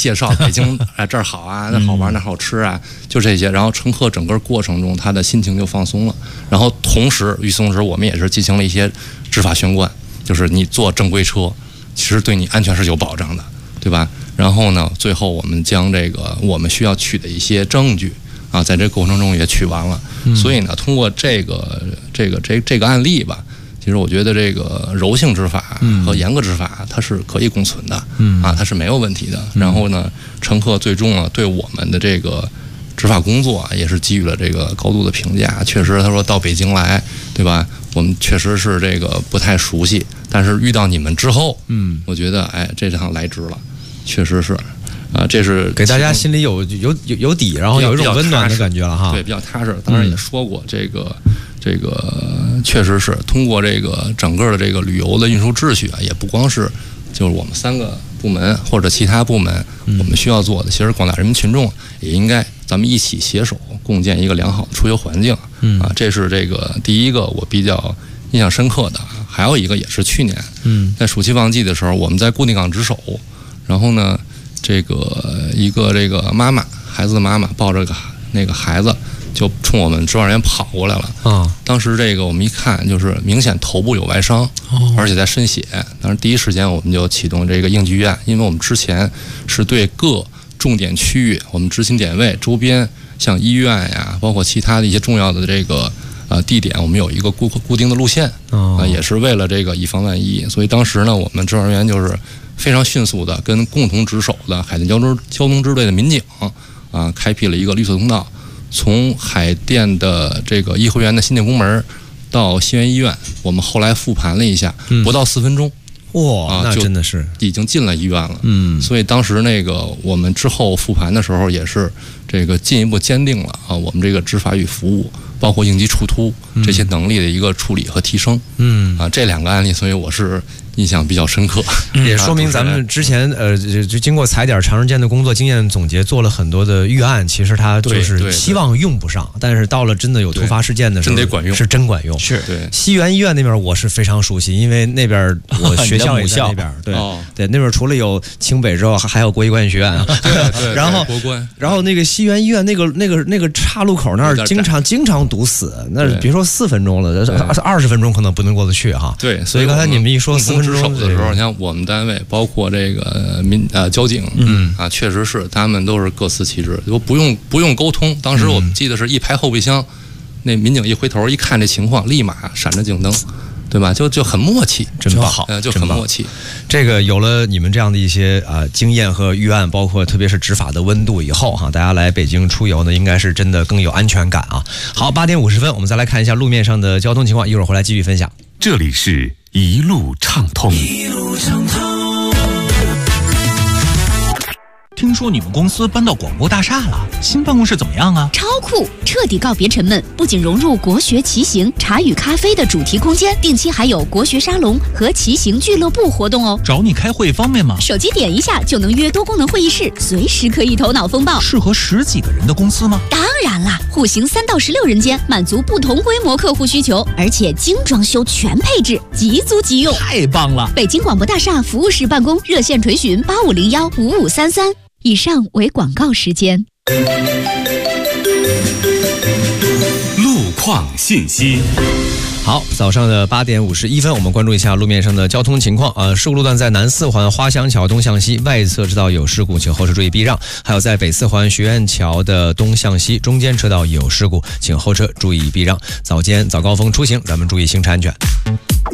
介绍北京这儿好啊，那好玩那好吃啊，就这些。然后乘客整个过程中他的心情就放松了。然后同时与此同时，我们也是进行了一些执法宣贯，就是你坐正规车，其实对你安全是有保障的，对吧？然后呢，最后我们将这个我们需要取的一些证据啊，在这个过程中也取完了。所以呢，通过这个案例吧。其实我觉得这个柔性执法和严格执法它是可以共存的，啊，它是没有问题的。然后呢，乘客最终呢对我们的这个执法工作也是给予了这个高度的评价。确实，他说到北京来，对吧？我们确实是这个不太熟悉，但是遇到你们之后，我觉得哎，这趟来值了，确实是。啊，这是给大家心里有底，然后有一种温暖的感觉了哈。 对，比较踏实。当然也说过，这个确实是通过这个整个的这个旅游的运输秩序啊，也不光是就是我们3个部门或者其他部门我们需要做的，其实广大人民群众也应该咱们一起携手共建一个良好的出游环境啊。这是这个第一个我比较印象深刻的。还有一个也是去年在暑期旺季的时候，我们在固定港值守，然后呢。这个妈妈，孩子的妈妈抱着那个孩子，就冲我们值班员跑过来了。当时这个我们一看，就是明显头部有外伤，而且在渗血。当时第一时间我们就启动这个应急预案，因为我们之前是对各重点区域，我们执勤点位周边，像医院呀，包括其他的一些重要的这个地点，我们有一个固定的路线也是为了这个以防万一。所以当时呢，我们值班员就是非常迅速的跟共同值守的海淀交通支队的民警开辟了一个绿色通道，从海淀的这个颐和园的新店宫门到西园医院，我们后来复盘了一下，不到4分钟， 哇，那真的是已经进了医院了。所以当时那个我们之后复盘的时候，也是这个进一步坚定了我们这个执法与服务，包括应急处突这些能力的一个处理和提升。这2个案例，所以我是印象比较深刻， 也说明咱们之前就经过踩点长时间的工作经验总结，做了很多的预案。其实它就是希望用不上，但是到了真的有突发事件的时候， 真得管用， 是真管用。 是对西园医院那边我是非常熟悉，因为那边我学校也在那边，对，那边除了有清北之后，还有国医管理学院对， 然后那个西园医院那个岔路口那儿经常堵死，那别说4分钟了，20分钟可能不能过得去哈。 对， 所以刚才你们一说4分钟的时候，你像我们单位包括这个交警，确实是他们都是各司其职，就不用沟通。当时我们记得是一排后备箱，那民警一回头一看这情况，立马闪着警灯，对吧？就很默契， 真好， 就很默契。 这个有了你们这样的一些经验和预案，包括特别是执法的温度以后哈，大家来北京出游呢，应该是真的更有安全感啊。好，8点50分，我们再来看一下路面上的交通情况，一会儿回来继续分享。 这里是一路畅通。 听说你们公司搬到广播大厦了，新办公室怎么样啊？ 超酷，彻底告别沉闷，不仅融入国学骑行、茶与咖啡的主题空间，定期还有国学沙龙和骑行俱乐部活动哦。 找你开会方便吗？ 手机点一下就能约多功能会议室，随时可以头脑风暴。 适合10几个人的公司吗？ 当然啦，户型3到16人间，满足不同规模客户需求，而且精装修全配置，即租即用， 太棒了！ 北京广播大厦服务室办公，热线垂询85015533。以上为广告时间。 路况信息。 好，早上的8点51分，我们关注一下路面上的交通情况。事故路段在南4环花乡桥东向西外侧车道有事故，请后车注意避让；还有在北4环学院桥的东向西中间车道有事故，请后车注意避让。早高峰出行，咱们注意行车安全。